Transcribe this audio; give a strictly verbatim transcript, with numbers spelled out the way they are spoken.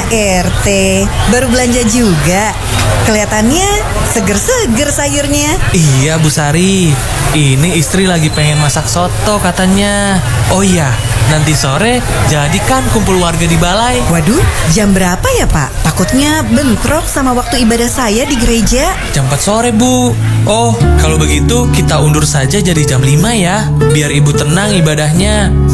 Pak R T, baru belanja juga. Kelihatannya seger-seger sayurnya. Iya Bu Sari, ini istri lagi pengen masak soto katanya. Oh iya, nanti sore jadikan kumpul warga di balai. Waduh, jam berapa ya Pak? Takutnya bentrok sama waktu ibadah saya di gereja. Jam empat sore Bu. Oh, kalau begitu kita undur saja jadi jam lima ya, biar ibu tenang ibadahnya.